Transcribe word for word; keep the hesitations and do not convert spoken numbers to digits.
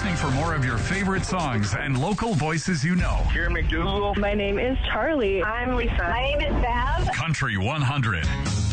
listening for more of your favorite songs and local voices you know. Jerry McDougal. My name is Charlie. I'm Lisa. My name is Bev. Country one hundred.